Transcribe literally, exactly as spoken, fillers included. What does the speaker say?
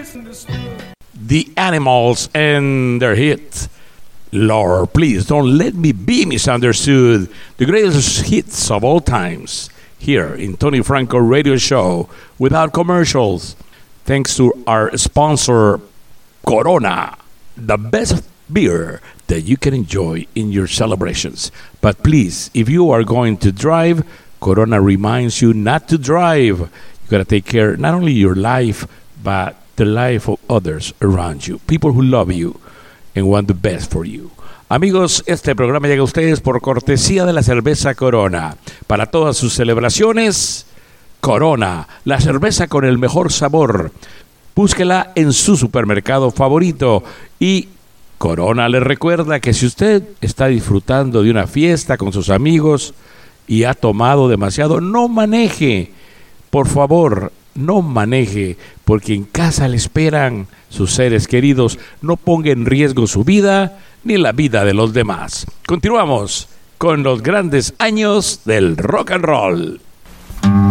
The Animals and their hit, Lord, Please Don't Let Me Be Misunderstood. The greatest hits of all times, here in Tony Franco Radio Show, without commercials. Thanks to our sponsor, Corona, the best beer that you can enjoy in your celebrations. But please, if you are going to drive, Corona reminds you not to drive. You gotta take care not only your life, but the life of others around you, people who love you and want the best for you. Amigos, este programa llega a ustedes por cortesía de la cerveza Corona. Para todas sus celebraciones, Corona, la cerveza con el mejor sabor. Búsquela en su supermercado favorito. Y Corona le recuerda que si usted está disfrutando de una fiesta con sus amigos y ha tomado demasiado, no maneje. Por favor, no maneje, porque en casa le esperan sus seres queridos. No ponga en riesgo su vida ni la vida de los demás. Continuamos con los grandes años del rock and roll.